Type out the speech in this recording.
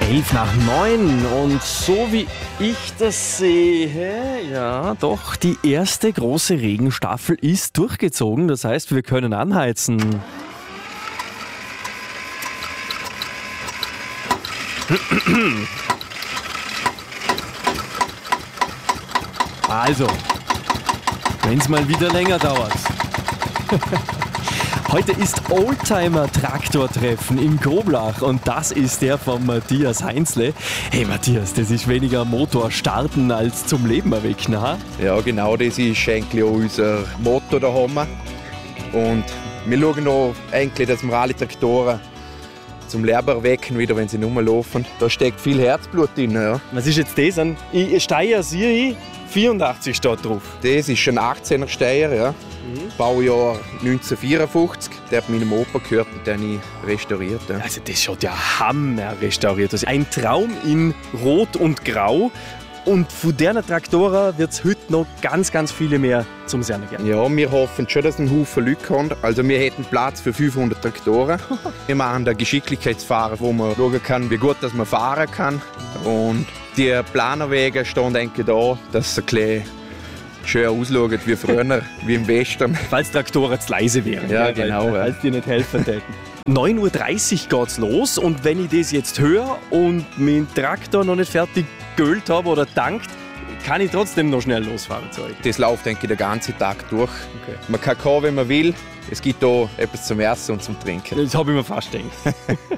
11:09 und so wie ich das sehe, ja doch, die erste große Regenstaffel ist durchgezogen. Das heißt, wir können anheizen. Also, wenn es mal wieder länger dauert. Heute ist Oldtimer-Traktortreffen in Groblach und das ist der von Matthias Heinzle. Hey Matthias, das ist weniger Motor starten als zum Leben erwecken, ha? Ja, genau, das ist eigentlich auch unser Motto daheim. Und wir schauen auch eigentlich, dass wir alle Traktoren zum Leben erwecken, wieder wenn sie rumlaufen. Da steckt viel Herzblut drin. Ja. Was ist jetzt das? Ich Steyr sehe ich, 84 steht drauf. Das ist ein 18er Steyr, ja. Baujahr 1954. Der hat meinem Opa gehört und den ich restauriert. Ja. Also das schaut ja hammer restauriert aus. Ein Traum in Rot und Grau. Und von diesen Traktoren wird es heute noch ganz, ganz viele mehr zum Sehen geben. Ja, wir hoffen schon, dass ein Haufen Leute kommen. Also wir hätten Platz für 500 Traktoren. Wir machen da Geschicklichkeitsfahren, wo man schauen kann, wie gut dass man fahren kann. Und die Planerwege stehen denke ich da, dass es ein bisschen schön ausschaut wie früher, wie im Western. Falls Traktoren zu leise wären. Ja, genau. Weil die nicht helfen täten. 9:30 Uhr geht's los und wenn ich das jetzt höre und meinen Traktor noch nicht fertig geölt habe oder tankt, kann ich trotzdem noch schnell losfahren zu euch. Das läuft denke ich den ganzen Tag durch. Okay. Man kann kommen, wenn man will. Es gibt auch etwas zum Essen und zum Trinken. Das habe ich mir fast gedacht.